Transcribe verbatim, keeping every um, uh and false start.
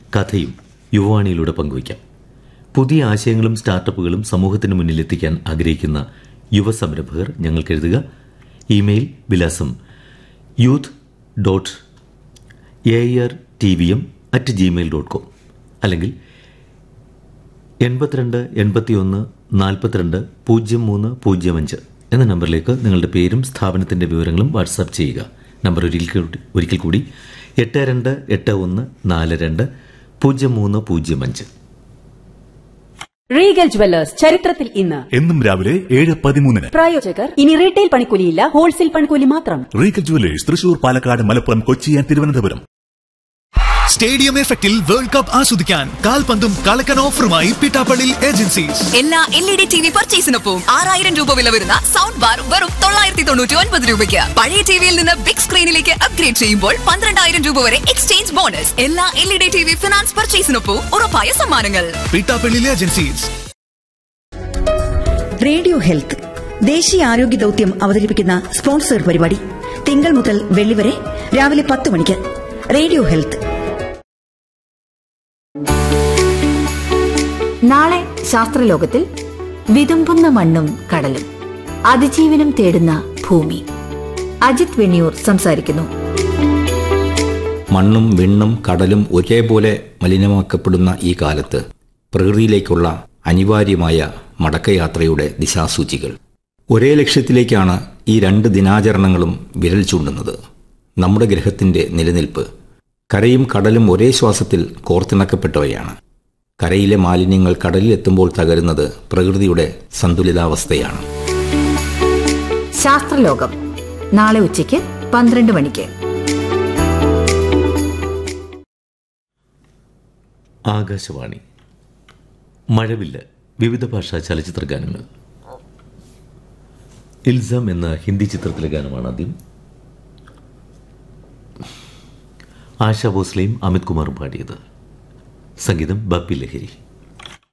കഥയും യുവവാണിയിലൂടെ പങ്കുവയ്ക്കാം. പുതിയ ആശയങ്ങളും സ്റ്റാർട്ടപ്പുകളും സമൂഹത്തിന് മുന്നിലെത്തിക്കാൻ ആഗ്രഹിക്കുന്ന യുവസംരംഭകർ ഞങ്ങൾക്ക് എഴുതുക. ഇമെയിൽ വിലാസം youth dot A R T V M at Gmail dot com അല്ലെങ്കിൽ എൺപത്തിരണ്ട് എൺപത്തിയൊന്ന് നാൽപ്പത്തിരണ്ട് പൂജ്യം മൂന്ന് പൂജ്യം അഞ്ച് എന്ന നമ്പറിലേക്ക് നിങ്ങളുടെ പേരും സ്ഥാപനത്തിന്റെ വിവരങ്ങളും വാട്സാപ്പ് ചെയ്യുക. നമ്പർ ഒരിക്കൽ ഒരിക്കൽ കൂടി എട്ട് രണ്ട് എട്ട് ഒന്ന് നാല് രണ്ട് പൂജ്യം മൂന്ന് പൂജ്യം അഞ്ച്. റീഗൽ ജുവല്ലേഴ്സ് ചരിത്രത്തിൽ ഇന്ന് എന്നും രാവിലെ ഏഴ് പതിമൂന്നിന്. പ്രായോജകർ ഇനി റീറ്റെയിൽ പണിക്കൂലിയില്ല, ഹോൾസെയിൽ പണിക്കൂലി മാത്രം. Regal jewellers Thrissur, Palakkad, Malappuram, Kochi and Thiruvananthapuram. Stadium എഫക്റ്റിൽ വേൾഡ് കപ്പ് ആസ്വദിക്കാൻ കാൽപന്തും കളക്കൻ ഓഫറുമായി പിട്ടാപ്പള്ളി ഏജൻസീസ്. എല്ലാ L E D T V പർച്ചേസിനൊപ്പം ആറായിരം രൂപ വില വരുന്ന സൗണ്ട് ബാർ വെറും തൊള്ളായിരത്തി തൊണ്ണൂറ്റി ഒൻപത് രൂപയ്ക്ക്. പഴയ ടിവിയിൽ നിന്ന് ബിഗ് സ്ക്രീനിലേക്ക് അപ്ഗ്രേഡ് ചെയ്യുമ്പോൾ പന്ത്രണ്ടായിരം രൂപ വരെ എക്സ്ചേഞ്ച് ബോണസ്. എല്ലാ L E D T V finance പർച്ചേസിനൊപ്പം ഉറപ്പായ സമ്മാനങ്ങൾ. പിട്ടാപ്പള്ളി ഏജൻസീസ്. റേഡിയോ ഹെൽത്ത് ദേശീയ ആരോഗ്യ ദൌത്യം അവതരിപ്പിക്കുന്ന സ്പോൺസർ പരിപാടി തിങ്കൾ മുതൽ വെള്ളി വരെ രാവിലെ പത്ത് മണിക്ക്. Radio health. നാളെ ശാസ്ത്രലോകത്തിൽ വിതുമ്പുന്ന മണ്ണും കടലും, അതിജീവനം തേടുന്ന ഭൂമി. അജിത് വെണ്ണിയൂർ സംസാരിക്കുന്നു. മണ്ണും വിണ്ണും കടലും ഒരേപോലെ മലിനമാക്കപ്പെടുന്ന ഈ കാലത്ത് പ്രകൃതിയിലേക്കുള്ള അനിവാര്യമായ മടക്കയാത്രയുടെ ദിശാസൂചികൾ. ഒരേ ലക്ഷ്യത്തിലേക്കാണ് ഈ രണ്ട് ദിനാചരണങ്ങളും വിരൽ ചൂണ്ടുന്നത്. നമ്മുടെ ഗ്രഹത്തിന്റെ നിലനിൽപ്പ്. കരയും കടലും ഒരേ ശ്വാസത്തിൽ കോർത്തിണക്കപ്പെട്ടവയാണ്. കരയിലെ മാലിന്യങ്ങൾ കടലിലെത്തുമ്പോൾ തകരുന്നത് പ്രകൃതിയുടെ സന്തുലിതാവസ്ഥയാണ്. ശാസ്ത്രലോകം നാളെ ഉച്ചയ്ക്ക് പന്ത്രണ്ട് മണിക്ക്. ആകാശവാണി. മഴവില്ല് വിവിധ ഭാഷാ ചലച്ചിത്ര ഗാനങ്ങൾ. ഇൽസാം എന്ന ഹിന്ദി ചിത്രത്തിലെ ഗാനമാണ് ആദ്യം. ആശാ ഭോസ്ലെയും അമിത് കുമാറും പാടിയത്. സംഗീതം ബപ്പി ലഹരി.